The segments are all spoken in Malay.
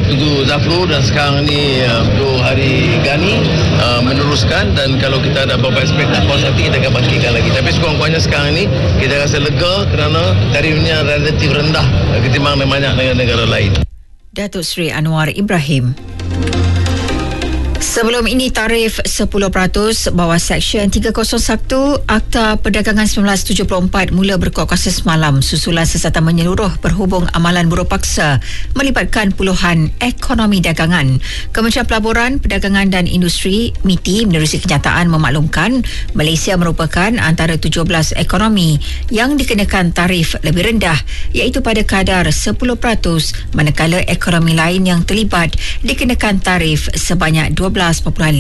Tugu Zafrul dan sekarang ni Bro Hari Gani meneruskan, dan kalau kita ada beberapa aspek tak puas hati, kita akan bangkitkan lagi. Tapi sekurang-kurangnya sekarang ni kita rasa lega kerana tarifnya relatif rendah ketimbang banyak negara-negara lain. Datuk Seri Anwar Ibrahim. Sebelum ini, tarif 10% bawah Seksyen 301 Akta Perdagangan 1974 mula berkuasa semalam susulan sesatan menyeluruh berhubung amalan buruh paksa melibatkan puluhan ekonomi dagangan. Kementerian Pelaburan, Perdagangan dan Industri MITI menerusi kenyataan memaklumkan Malaysia merupakan antara 17 ekonomi yang dikenakan tarif lebih rendah, iaitu pada kadar 10%, manakala ekonomi lain yang terlibat dikenakan tarif sebanyak 12.5%.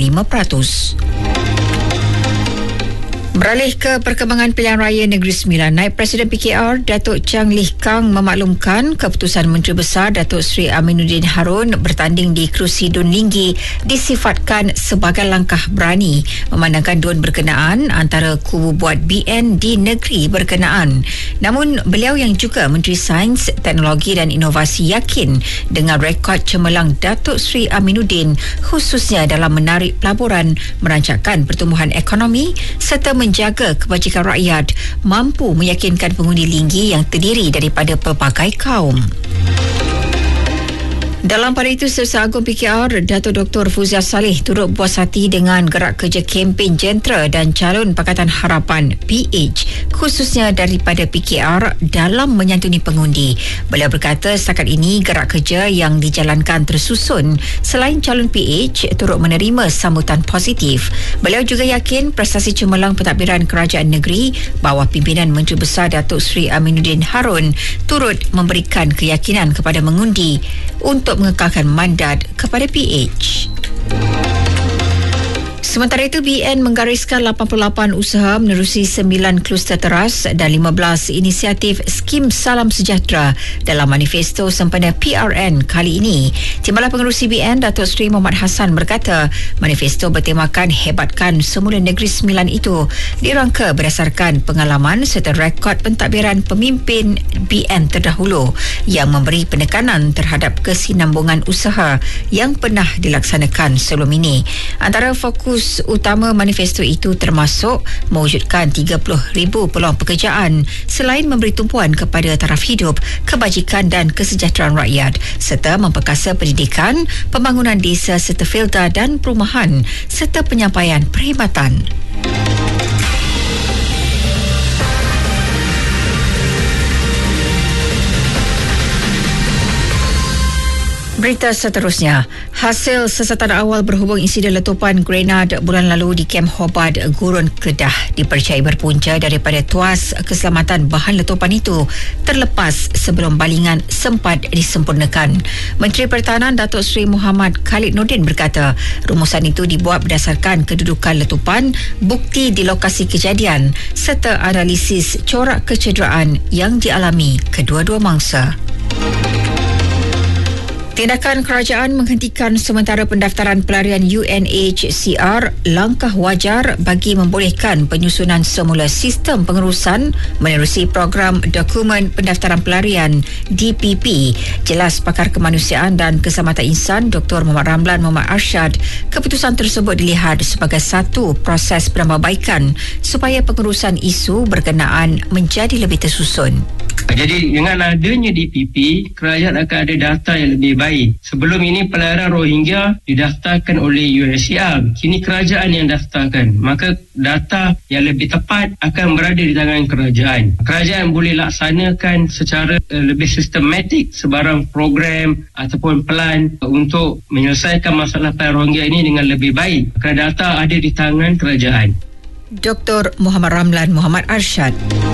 Beralih ke perkembangan pilihan raya Negeri Sembilan, Naib Presiden PKR Datuk Chang Lih Kang memaklumkan keputusan Menteri Besar Datuk Seri Aminuddin Harun bertanding di kerusi Dun Linggi disifatkan sebagai langkah berani memandangkan dun berkenaan antara kubu buat BN di negeri berkenaan. Namun beliau yang juga Menteri Sains, Teknologi dan Inovasi yakin dengan rekod cemerlang Datuk Seri Aminuddin khususnya dalam menarik pelaburan, merancangkan pertumbuhan ekonomi serta menjaga kebajikan rakyat, mampu meyakinkan pengundi Linggi yang terdiri daripada pelbagai kaum. Dalam pada itu, Setiausaha Agung PKR Datuk Dr. Fuzia Saleh turut puas hati dengan gerak kerja kempen jentera dan calon Pakatan Harapan PH khususnya daripada PKR dalam menyantuni pengundi. Beliau berkata setakat ini gerak kerja yang dijalankan tersusun selain calon PH turut menerima sambutan positif. Beliau juga yakin prestasi cemerlang pentadbiran kerajaan negeri bawah pimpinan Menteri Besar Datuk Seri Aminuddin Harun turut memberikan keyakinan kepada mengundi untuk mengekalkan mandat kepada PH. Sementara itu, BN menggariskan 88 usaha menerusi 9 kluster teras dan 15 inisiatif skim Salam Sejahtera dalam manifesto sempena PRN kali ini. Timbalan Pengerusi BN Datuk Seri Muhammad Hassan berkata, manifesto bertemakan hebatkan semula Negeri Sembilan itu dirangka berdasarkan pengalaman serta rekod pentadbiran pemimpin BN terdahulu yang memberi penekanan terhadap kesinambungan usaha yang pernah dilaksanakan sebelum ini. Antara fokus utama manifesto itu termasuk mewujudkan 30,000 peluang pekerjaan selain memberi tumpuan kepada taraf hidup, kebajikan dan kesejahteraan rakyat serta memperkasa pendidikan, pembangunan desa serta filter dan perumahan serta penyampaian perkhidmatan. Berita seterusnya, hasil siasatan awal berhubung insiden letupan grenade bulan lalu di Kem Hobart, Gurun, Kedah dipercayai berpunca daripada tuas keselamatan bahan letupan itu terlepas sebelum balingan sempat disempurnakan. Menteri Pertahanan Datuk Seri Muhammad Khalid Nordin berkata, rumusan itu dibuat berdasarkan kedudukan letupan, bukti di lokasi kejadian serta analisis corak kecederaan yang dialami kedua-dua mangsa. Tindakan kerajaan menghentikan sementara pendaftaran pelarian UNHCR langkah wajar bagi membolehkan penyusunan semula sistem pengurusan menerusi program Dokumen Pendaftaran Pelarian DPP. Jelas pakar kemanusiaan dan keselamatan insan Dr. Muhammad Ramlan Muhammad Arsyad, keputusan tersebut dilihat sebagai satu proses penambahbaikan supaya pengurusan isu berkenaan menjadi lebih tersusun. Jadi dengan adanya DPP, kerajaan akan ada data yang lebih baik. Sebelum ini pelarian Rohingya didaftarkan oleh UNHCR. Kini kerajaan yang daftarkan. Maka data yang lebih tepat akan berada di tangan kerajaan. Kerajaan boleh laksanakan secara lebih sistematik sebarang program ataupun plan untuk menyelesaikan masalah pelarian Rohingya ini dengan lebih baik. Kerana data ada di tangan kerajaan. Dr. Muhammad Ramlan Muhammad Arsyad.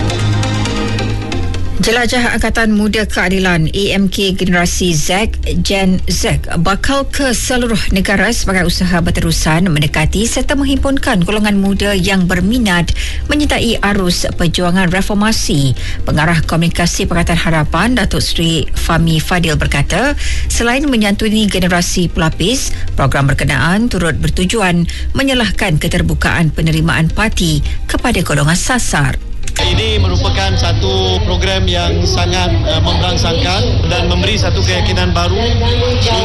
Jelajah Angkatan Muda Keadilan AMK Generasi Z Gen Z bakal ke seluruh negara sebagai usaha berterusan mendekati serta menghimpunkan golongan muda yang berminat menyertai arus perjuangan reformasi. Pengarah Komunikasi Pakatan Harapan Datuk Seri Fahmi Fadil berkata, selain menyantuni generasi pelapis, program berkenaan turut bertujuan menyelahkan keterbukaan penerimaan parti kepada golongan sasar. Ini merupakan satu program yang sangat memberangsangkan dan memberi satu keyakinan baru